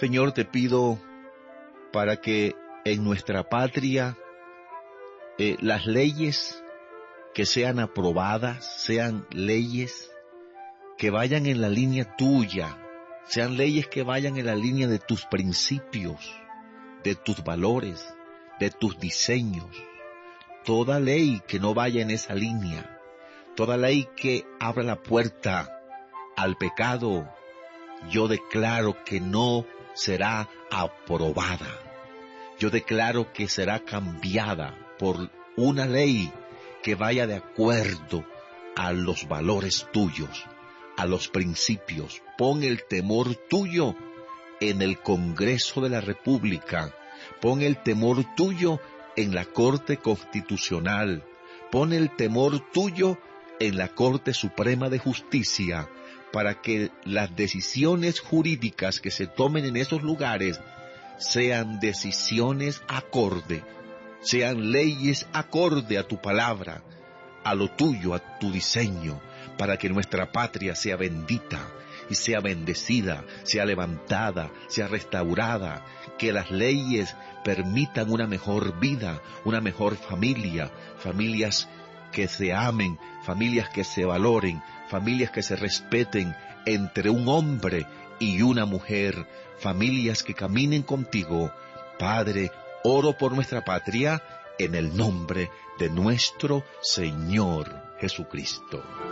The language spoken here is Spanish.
Señor, te pido para que en nuestra patria las leyes que sean aprobadas sean leyes que vayan en la línea tuya, sean leyes que vayan en la línea de tus principios, de tus valores, de tus diseños. Toda ley que no vaya en esa línea, toda ley que abra la puerta al pecado, yo declaro que no será aprobada. Yo declaro que será cambiada por una ley que vaya de acuerdo a los valores tuyos, a los principios. Pon el temor tuyo en el Congreso de la República. Pon el temor tuyo en la Corte Constitucional. Pon el temor tuyo en la Corte Suprema de Justicia, para que las decisiones jurídicas que se tomen en esos lugares sean decisiones acorde, sean leyes acorde a tu palabra, a lo tuyo, a tu diseño, para que nuestra patria sea bendita y sea bendecida, sea levantada, sea restaurada, que las leyes permitan una mejor vida, una mejor familia, familias que se amen, familias que se valoren, familias que se respeten entre un hombre y una mujer, familias que caminen contigo. Padre, oro por nuestra patria en el nombre de nuestro Señor Jesucristo.